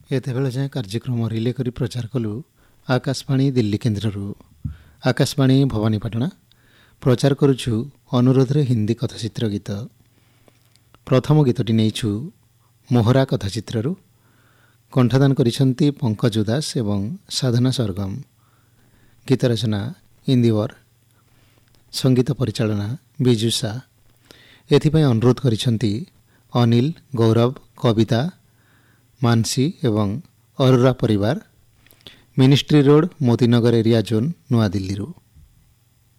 ଏତେବେଳେ ଯାଏଁ କାର୍ଯ୍ୟକ୍ରମ ରିଲେ କରି ପ୍ରଚାର କଲୁ ଆକାଶବାଣୀ ଦିଲ୍ଲୀ କେନ୍ଦ୍ରରୁ। ଆକାଶବାଣୀ ଭବାନୀପାଟଣା ପ୍ରଚାର କରୁଛୁ ଅନୁରୋଧରେ ହିନ୍ଦୀ କଥାଚିତ୍ର ଗୀତ। ପ୍ରଥମ ଗୀତଟି ନେଇଛୁ ମୋହରା କଥାଚିତ୍ରରୁ। କଣ୍ଠଦାନ କରିଛନ୍ତି ପଙ୍କଜ ଉଦାସ ଏବଂ ସାଧନା ସରଗମ। ଗୀତ ରଚନା ଇନ୍ଦିୱର, ସଙ୍ଗୀତ ପରିଚାଳନା ବିଜୁ ସା। ଏଥିପାଇଁ ଅନୁରୋଧ କରିଛନ୍ତି ଅନିଲ, ଗୌରବ, କବିତା, ମାନସୀ ଏବଂ ଅରୋରା ପରିବାର, ମିନିଷ୍ଟ୍ରି ରୋଡ଼, ମୋତିନଗର ଏରିଆ ଜୋନ୍, ନୂଆଦିଲ୍ଲୀରୁ।